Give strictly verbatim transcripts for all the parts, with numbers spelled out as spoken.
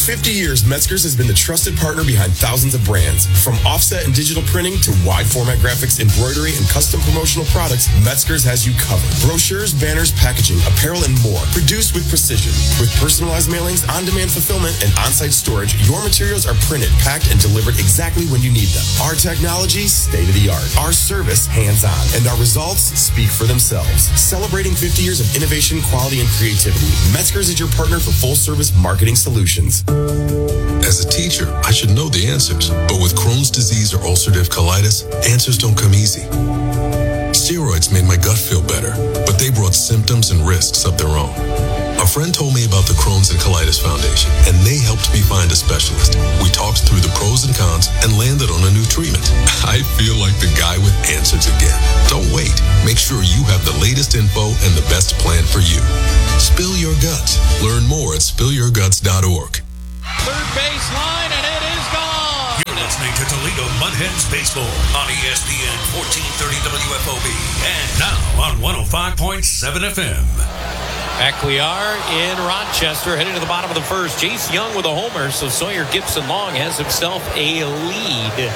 fifty years, Metzger's has been the trusted partner behind thousands of brands. From offset and digital printing to wide format graphics, embroidery, and custom promotional products, Metzger's has you covered. Brochures, banners, packaging, apparel, and more. Produced with precision. With personalized mailings, on-demand fulfillment, and on-site storage, your materials are printed, packed, and delivered exactly when you need them. Our technology, state-of-the-art. Our service, hands-on. And our results speak for themselves. Celebrating fifty years of innovation, quality, and creativity, Metzger's is your partner for full-service marketing solutions. As a teacher, I should know the answers, but with Crohn's disease or ulcerative colitis, answers don't come easy. Steroids made my gut feel better, but they brought symptoms and risks of their own. A friend told me about the Crohn's and Colitis Foundation, and they helped me find a specialist. We talked through the pros and cons and landed on a new treatment. I feel like the guy with answers again. Don't wait. Make sure you have the latest info and the best plan for you. Spill your guts. Learn more at spill your guts dot org. Third base line, and it is gone. You're listening to Toledo Mudhens Baseball on E S P N fourteen thirty W F O B and now on one oh five point seven F M. Back we are in Rochester, heading to the bottom of the first. Jace Young with a homer, so Sawyer Gibson-Long has himself a lead.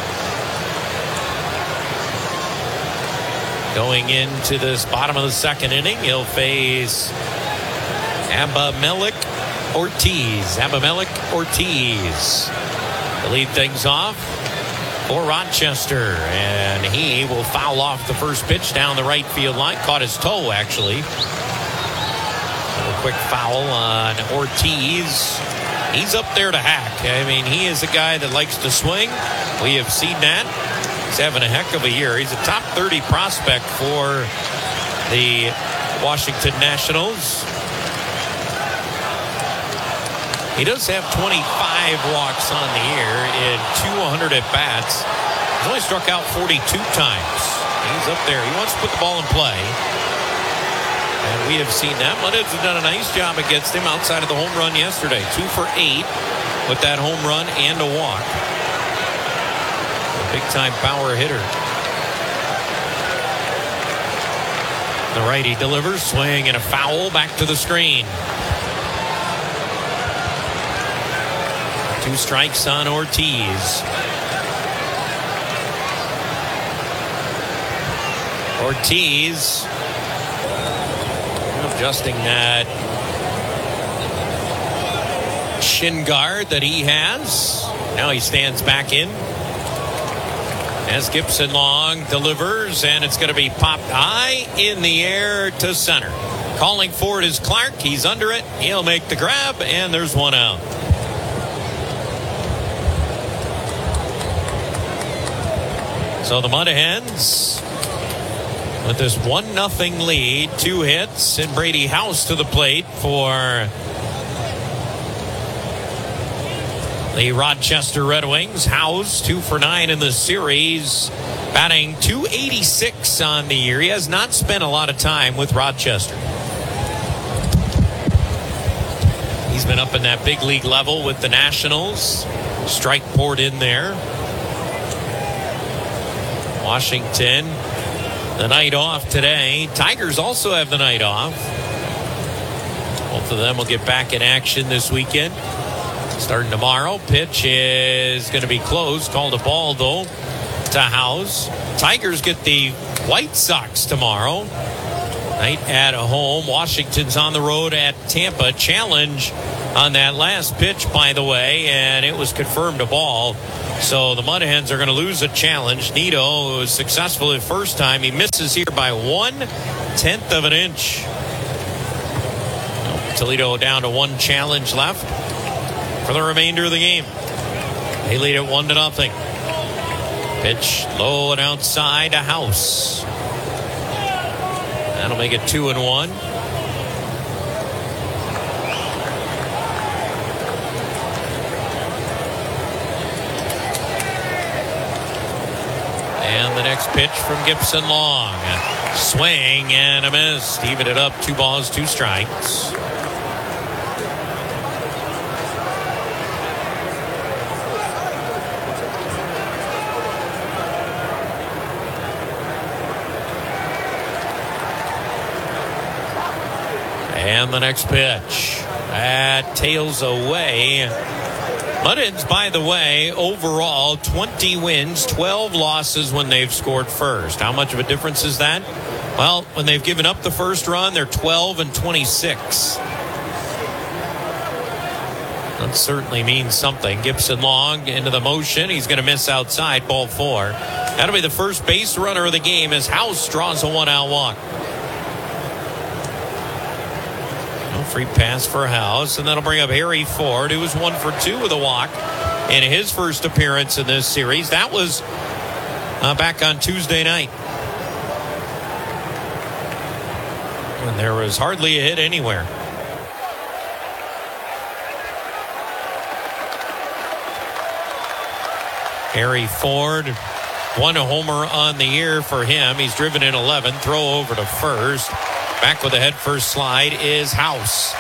Going into this bottom of the second inning, he'll face Abimelec Ortiz. Abimelec Ortiz to lead things off for Rochester, and he will foul off the first pitch down the right field line. Caught his toe, actually. A quick foul on Ortiz. He's up there to hack. I mean, he is a guy that likes to swing. We have seen that. He's having a heck of a year. He's a top thirty prospect for the Washington Nationals. He does have twenty-five walks on the year in two hundred at-bats. He's only struck out forty-two times. He's up there. He wants to put the ball in play. And we have seen that. Mudheads have done a nice job against him outside of the home run yesterday. Two for eight with that home run and a walk. A big-time power hitter. The righty delivers, swing and a foul back to the screen. Two strikes on Ortiz. Ortiz adjusting that shin guard that he has. Now he stands back in as Gibson-Long delivers, and it's going to be popped high in the air to center. Calling for it is Clark. He's under it. He'll make the grab, and there's one out. So the Mudhens with this one nothing lead, two hits, and Brady House to the plate for the Rochester Red Wings. House, two for nine in the series, batting two eighty-six on the year. He has not spent a lot of time with Rochester. He's been up in that big league level with the Nationals. Strike poured in there. Washington, the night off today. Tigers also have the night off. Both of them will get back in action this weekend. Starting tomorrow. Pitch is going to be closed. Called a ball, though, to House. Tigers get the White Sox tomorrow. Night at home. Washington's on the road at Tampa. Challenge on that last pitch, by the way, and it was confirmed a ball. So the Mudhens are going to lose a challenge. Nito was successful the first time. He misses here by one tenth of an inch. Toledo down to one challenge left for the remainder of the game. They lead it one to nothing. Pitch low and outside to House. That'll make it two and one. And the next pitch from Gibson-Long. Swing and a miss. Even it up. Two balls, two strikes. And the next pitch. That tails away. Mud-Hens, by the way, overall twenty wins, twelve losses when they've scored first. How much of a difference is that? Well, when they've given up the first run, they're twelve and twenty-six. That certainly means something. Gibson Long into the motion. He's going to miss outside, ball four. That'll be the first base runner of the game as House draws a one-out walk. No free pass for House, and that'll bring up Harry Ford, who was one for two with a walk in his first appearance in this series. That was uh, back on Tuesday night. And there was hardly a hit anywhere. Harry Ford, one homer on the year for him. He's driven in eleven. Throw over to first. Back with a head first slide is House.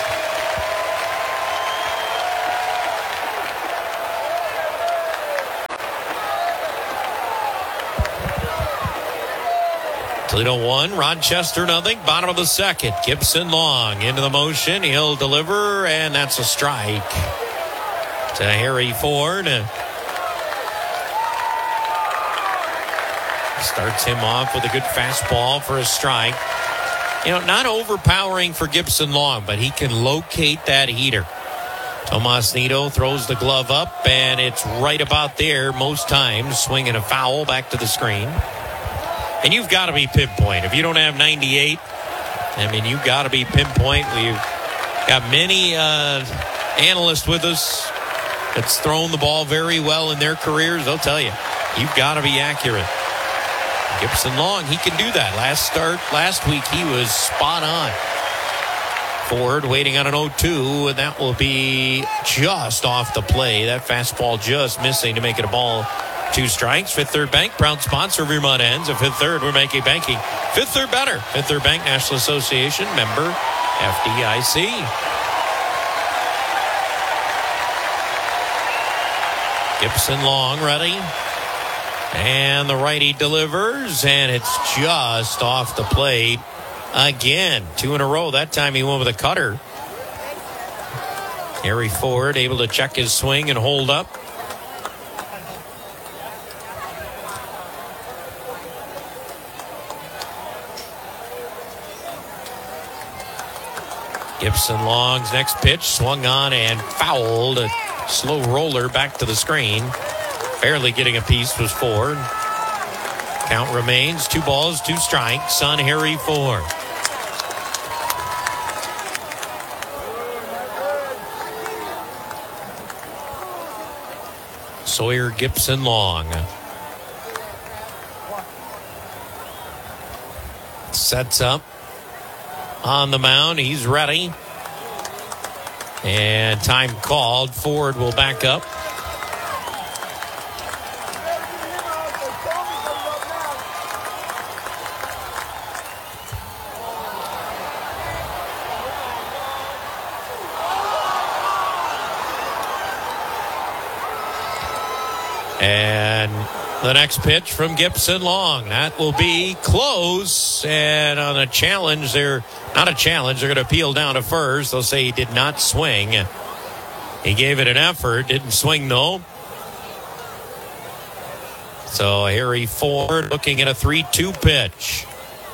Toledo one, Rochester nothing. Bottom of the second. Gibson Long into the motion. He'll deliver, and that's a strike to Harry Ford. Starts him off with a good fastball for a strike. You know, not overpowering for Gibson Long, but he can locate that heater. Tomas Nido throws the glove up, and it's right about there most times, swinging a foul back to the screen. And you've got to be pinpoint. If you don't have ninety-eight, I mean, you've got to be pinpoint. We've got many uh, analysts with us that's thrown the ball very well in their careers. They'll tell you, you've got to be accurate. Gibson Long, he can do that. Last start, last week, he was spot on. Ford waiting on an oh two, and that will be just off the play. That fastball just missing to make it a ball. Two strikes. Fifth Third Bank, proud sponsor of your Mud-Hens. At Fifth Third, we're making banking Fifth Third better. Fifth Third Bank, National Association, member F D I C. Gibson Long ready. And the righty delivers, and it's just off the plate again. Two in a row. That time he went with a cutter. Harry Ford able to check his swing and hold up. Gibson Long's next pitch swung on and fouled. A slow roller back to the screen. Barely getting a piece was Ford. Count remains two balls, two strikes on Harry Ford. Sawyer Gibson Long sets up on the mound. He's ready. And time called. Ford will back up. And the next pitch from Gibson Long. That will be close. And on a challenge, they're not a challenge. They're going to appeal down to first. They'll say he did not swing. He gave it an effort. Didn't swing, though. So Harry Ford looking at a three two pitch.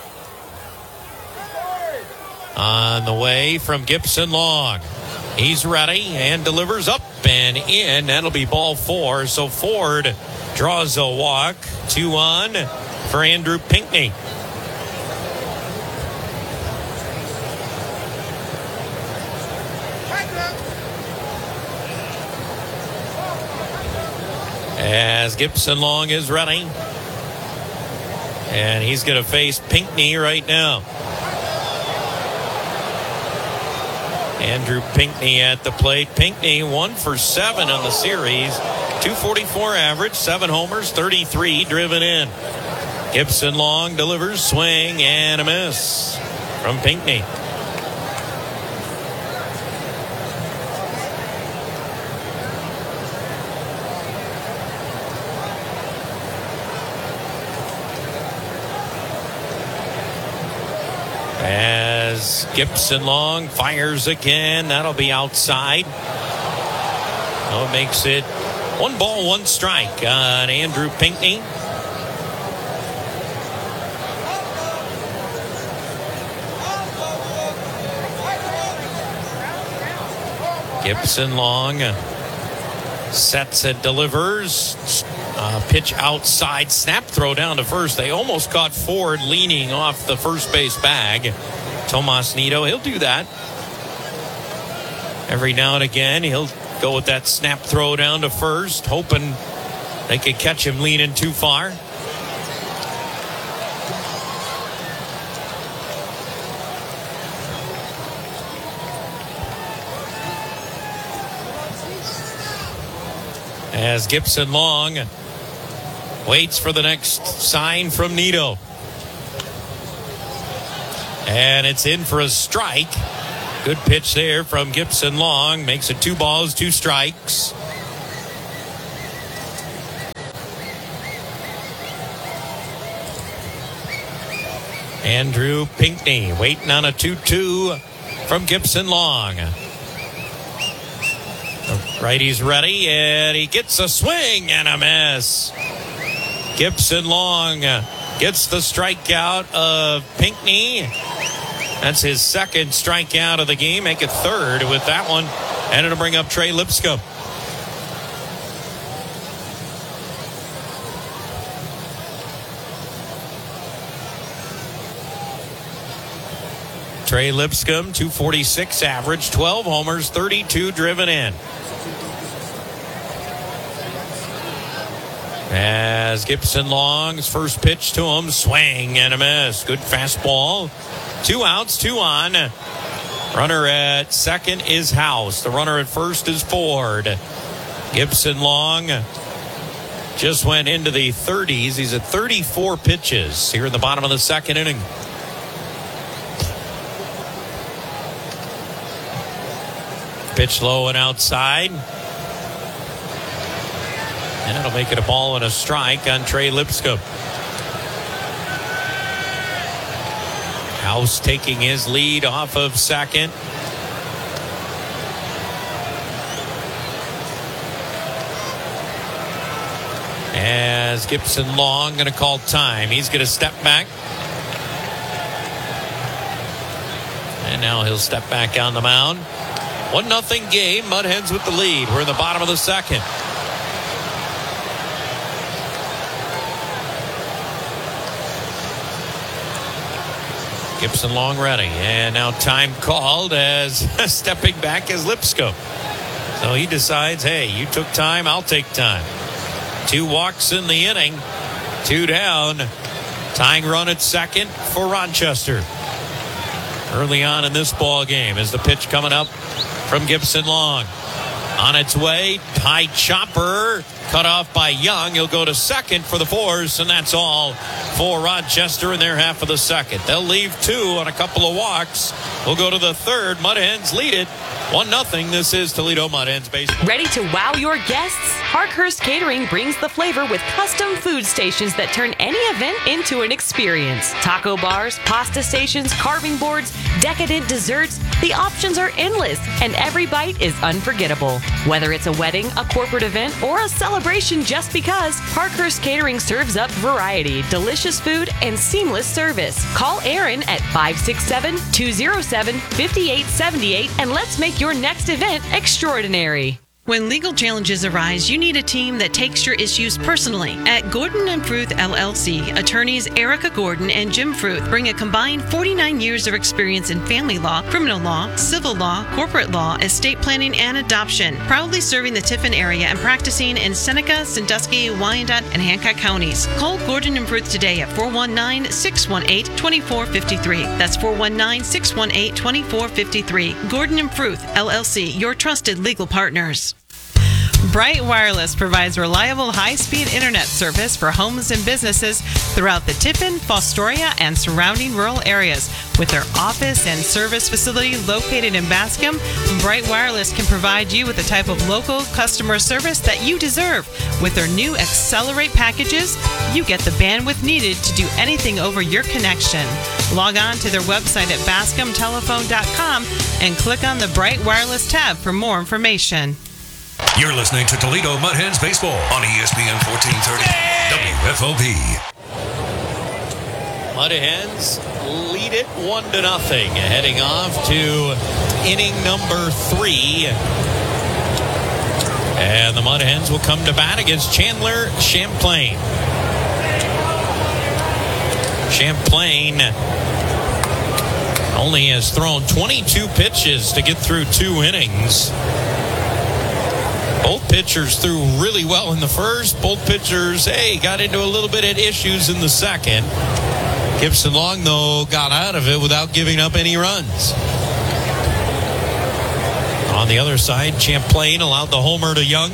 On the way from Gibson Long. He's ready and delivers up and in. That'll be ball four. So Ford draws a walk. Two on for Andrew Pinckney. As Gibson Long is ready. And he's going to face Pinckney right now. Andrew Pinckney at the plate. Pinckney one for seven on the series. two forty-four average, seven homers, thirty-three driven in. Gibson Long delivers, swing and a miss from Pinckney. As Gibson Long fires again, that'll be outside. So it makes it one ball, one strike on Andrew Pinckney. Gibson Long sets and delivers. Uh, pitch outside, snap throw down to first. They almost caught Ford leaning off the first base bag. Tomas Nido, he'll do that. Every now and again, he'll go with that snap throw down to first, hoping they could catch him leaning too far. As Gibson Long waits for the next sign from Nido. And it's in for a strike. Good pitch there from Gibson Long. Makes it two balls, two strikes. Andrew Pinckney waiting on a two two from Gibson Long. The righty's ready, and he gets a swing and a miss. Gibson Long gets the strikeout of Pinckney. That's his second strikeout of the game. Make it third with that one. And it'll bring up Trey Lipscomb. Trey Lipscomb, two forty-six average, twelve homers, thirty-two driven in. As Gibson Long's first pitch to him, swing and a miss. Good fastball. Two outs, two on. Runner at second is House. The runner at first is Ford. Gibson Long just went into the thirties. He's at thirty-four pitches here in the bottom of the second inning. Pitch low and outside. And that'll make it a ball and a strike on Trey Lipscomb. House taking his lead off of second. As Gibson Long going to call time. He's going to step back. And now he'll step back on the mound. One nothing game. Mud Hens with the lead. We're in the bottom of the second. Gibson Long ready. And now time called as stepping back is Lipscomb. So he decides, hey, you took time, I'll take time. Two walks in the inning. Two down. Tying run at second for Rochester. Early on in this ball game is the pitch coming up from Gibson Long. On its way, high chopper cut off by Young. He'll go to second for the force, and that's all for Rochester in their half of the second. They'll leave two on a couple of walks. We'll go to the third. Mud Hens lead it one nothing. This is Toledo Mud Hens baseball. Ready to wow your guests? Parkhurst Catering brings the flavor with custom food stations that turn any event into an experience. Taco bars, pasta stations, carving boards, decadent desserts. The options are endless, and every bite is unforgettable. Whether it's a wedding, a corporate event, or a celebration just because, Parkhurst Catering serves up variety, delicious food, and seamless service. Call Aaron at five six seven, two oh seven, five eight seven eight and let's make your next event extraordinary. When legal challenges arise, you need a team that takes your issues personally. At Gordon and Fruth L L C, attorneys Erica Gordon and Jim Fruth bring a combined forty-nine years of experience in family law, criminal law, civil law, corporate law, estate planning, and adoption. Proudly serving the Tiffin area and practicing in Seneca, Sandusky, Wyandotte, and Hancock counties. Call Gordon and Fruth today at four one nine, six one eight, two four five three. That's four one nine, six one eight, two four five three. Gordon and Fruth L L C, your trusted legal partners. Bright Wireless provides reliable high-speed internet service for homes and businesses throughout the Tiffin, Fostoria, and surrounding rural areas. With their office and service facility located in Bascom, Bright Wireless can provide you with the type of local customer service that you deserve. With their new Accelerate packages, you get the bandwidth needed to do anything over your connection. Log on to their website at bascom telephone dot com and click on the Bright Wireless tab for more information. You're listening to Toledo Mud Hens Baseball on E S P N fourteen thirty W F O B. Mud Hens lead it one to nothing, heading off to inning number three. And the Mud Hens will come to bat against Chandler Champlain. Champlain only has thrown twenty-two pitches to get through two innings. Both pitchers threw really well in the first. Both pitchers, hey, got into a little bit of issues in the second. Gibson Long, though, got out of it without giving up any runs. On the other side, Champlain allowed the homer to Young.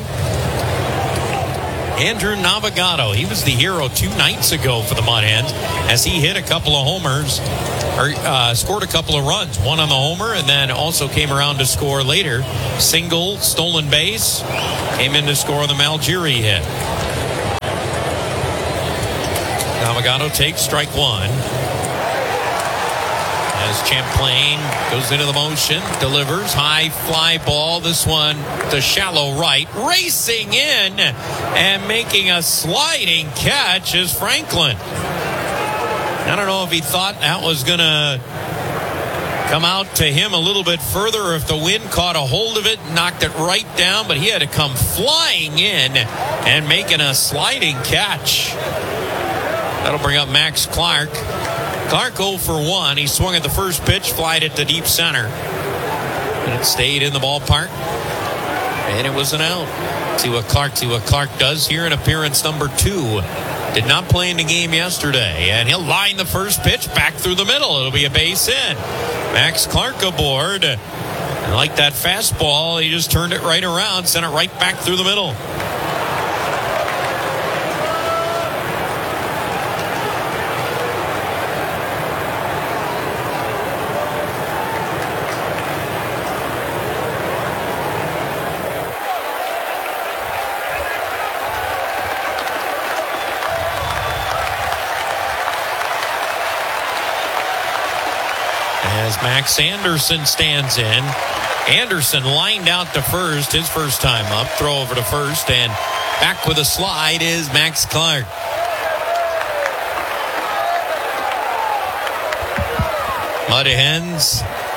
Andrew Navigato, he was the hero two nights ago for the Mud Hens as he hit a couple of homers, or uh, scored a couple of runs. One on the homer, and then also came around to score later. Single, stolen base, came in to score the Malgiri hit. Navigato takes strike one. As Champlain goes into the motion, delivers high fly ball. This one to shallow right, racing in and making a sliding catch is Franklin. I don't know if he thought that was going to come out to him a little bit further, or if the wind caught a hold of it and knocked it right down, but he had to come flying in and making a sliding catch. That'll bring up Max Clark. Clark oh for one. He swung at the first pitch, flied it to deep center. And it stayed in the ballpark. And it was an out. See what Clark, see what Clark does here in appearance number two. Did not play in the game yesterday. And he'll line the first pitch back through the middle. It'll be a base hit. Max Clark aboard. And like that fastball, he just turned it right around, sent it right back through the middle. As Max Anderson stands in. Anderson lined out to first, his first time up. Throw over to first, and back with a slide is Max Clark. Mud Hens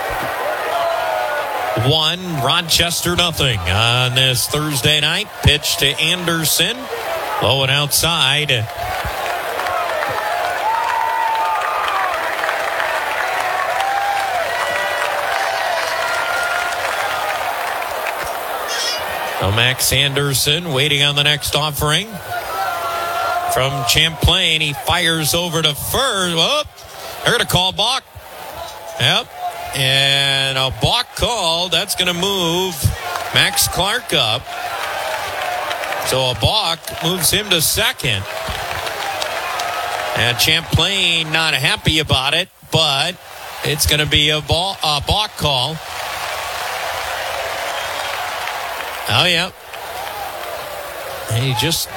one, Rochester nothing on this Thursday night. Pitch to Anderson, low and outside. So Max Anderson waiting on the next offering from Champlain. He fires over to first. Whoop. They're going to call balk. Yep. And a balk call. That's going to move Max Clark up. So a balk moves him to second. And Champlain not happy about it, but it's going to be a, ball, a balk call. Oh, yeah. He just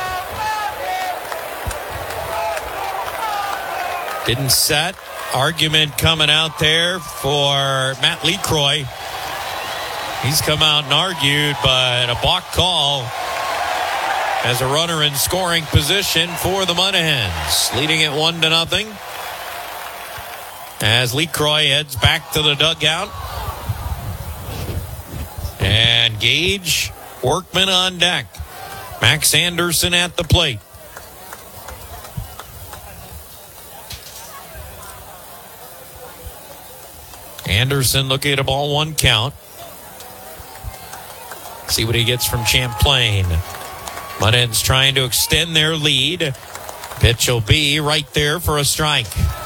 didn't set. Argument coming out there for Matt LeCroy. He's come out and argued, but a balk call as a runner in scoring position for the Mud Hens, leading it one to nothing. As LeCroy heads back to the dugout. And Gage Workman on deck. Max Anderson at the plate. Anderson looking at a ball one count. See what he gets from Champlain. Mud Hens trying to extend their lead. Pitch will be right there for a strike.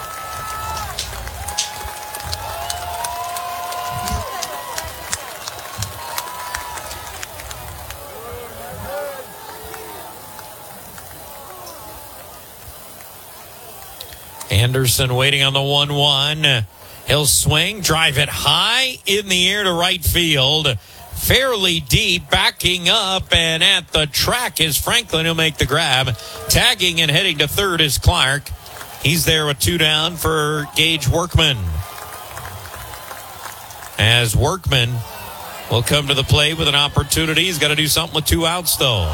Anderson waiting on the one one. He'll swing, drive it high in the air to right field. Fairly deep, backing up, and at the track is Franklin. He'll make the grab. Tagging and heading to third is Clark. He's there with two down for Gage Workman. As Workman will come to the plate with an opportunity. He's got to do something with two outs, though.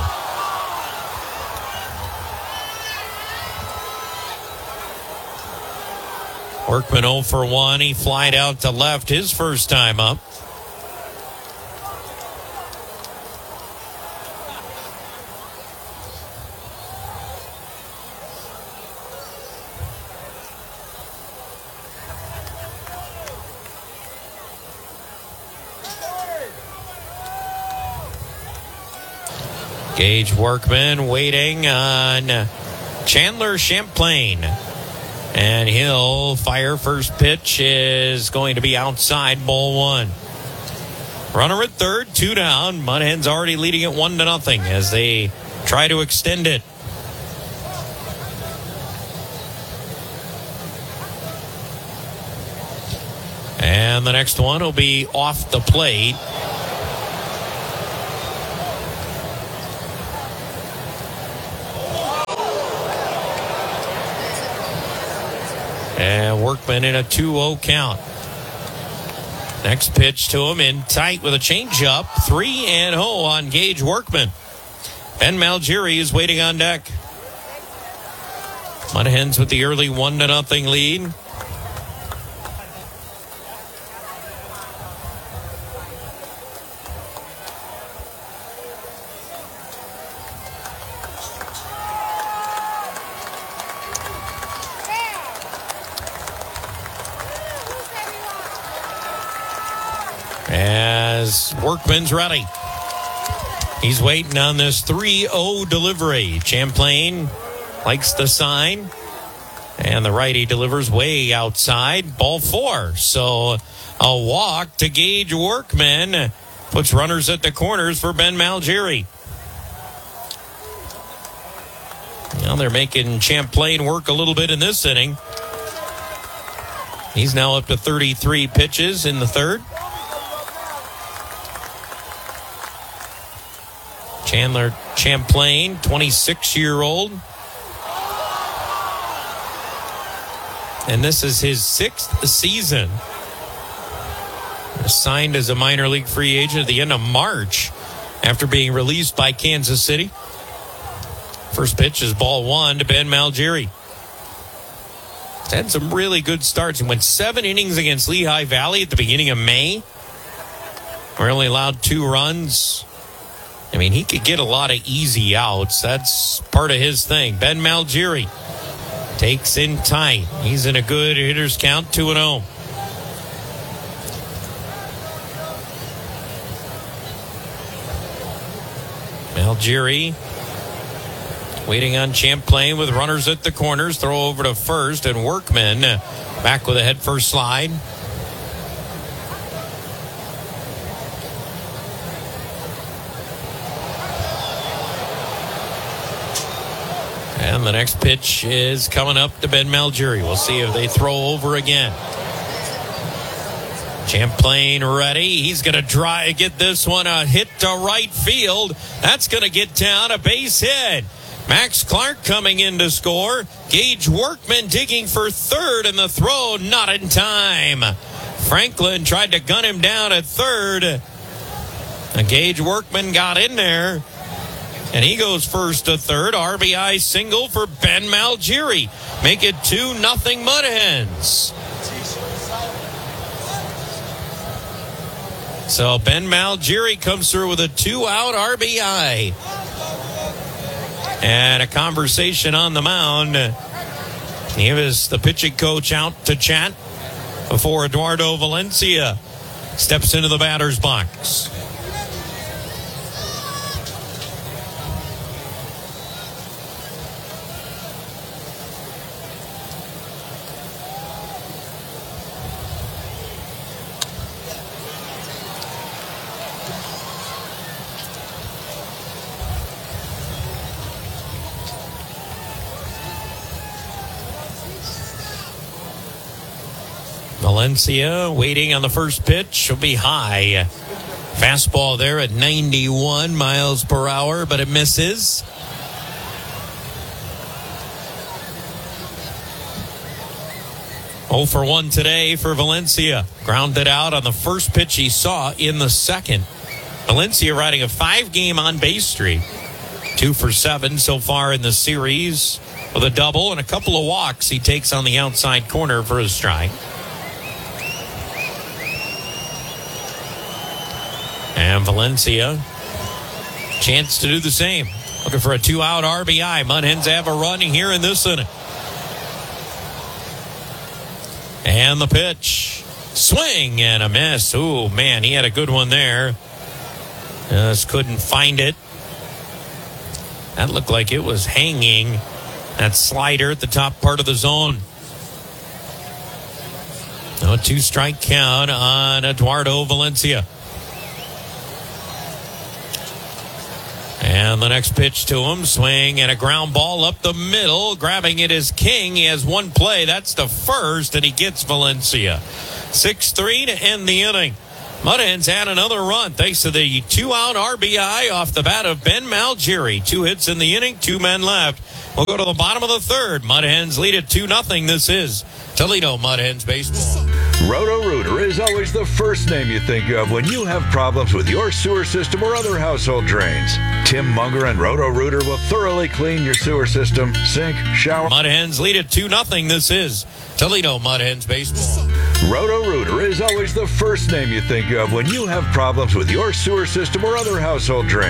Workman oh for one. He flied out to left his first time up. Gage Workman waiting on Chandler Champlain. And he'll fire. First pitch is going to be outside, ball one. Runner at third, two down. Mud Hens already leading it one to nothing as they try to extend it. And the next one will be off the plate. And Workman in a two oh count. Next pitch to him in tight with a changeup. three and oh on Gage Workman. Ben Malgeri is waiting on deck. Mud Hens with the early one to nothing lead. As Workman's ready. He's waiting on this three oh delivery. Champlain likes the sign. And the righty delivers way outside. Ball four. So a walk to Gage Workman. Puts runners at the corners for Ben Malgeri. Now they're making Champlain work a little bit in this inning. He's now up to thirty-three pitches in the third. Chandler Champlain, twenty-six-year-old. And this is his sixth season. Signed as a minor league free agent at the end of March after being released by Kansas City. First pitch is ball one to Ben Malgeri. He's had some really good starts. He went seven innings against Lehigh Valley at the beginning of May. We're only allowed two runs. I mean, he could get a lot of easy outs. That's part of his thing. Ben Malgeri takes in tight. He's in a good hitter's count, two and oh. Malgeri waiting on Champlain with runners at the corners. Throw over to first, and Workman back with a head first slide. And the next pitch is coming up to Ben Malgeri. We'll see if they throw over again. Champlain ready. He's going to try to get this one a hit to right field. That's going to get down a base hit. Max Clark coming in to score. Gage Workman digging for third, and the throw not in time. Franklin tried to gun him down at third. And Gage Workman got in there. And he goes first to third. R B I single for Ben Malgeri. Make it two nothing Mud Hens. So Ben Malgeri comes through with a two-out R B I. And a conversation on the mound. He was the pitching coach out to chat before Eduardo Valencia steps into the batter's box. Valencia waiting on the first pitch. Will be high. Fastball there at ninety-one miles per hour, but it misses. oh for one today for Valencia. Grounded out on the first pitch he saw in the second. Valencia riding a five-game on-base streak. Two for seven so far in the series with a double and a couple of walks. He takes on the outside corner for a strike. And Valencia, chance to do the same. Looking for a two-out R B I. Mud Hens have a run here in this inning. And the pitch. Swing and a miss. Ooh, man, he had a good one there. Just couldn't find it. That looked like it was hanging. That slider at the top part of the zone. No two-strike count on Eduardo Valencia. And the next pitch to him, swing and a ground ball up the middle. Grabbing it is King. He has one play. That's the first, and he gets Valencia. six three to end the inning. Mud Hens had another run thanks to the two-out R B I off the bat of Ben Malgeri. Two hits in the inning, two men left. We'll go to the bottom of the third. Mud Hens lead it two nothing. This is Toledo Mud Hens baseball. Roto-Rooter is always the first name you think of when you have problems with your sewer system or other household drains. Tim Munger and Roto-Rooter will thoroughly clean your sewer system, sink, shower. Mud Hens lead it two nothing. This is Toledo Mud Hens baseball. Roto-Rooter is always the first name you think of when you have problems with your sewer system or other household drains.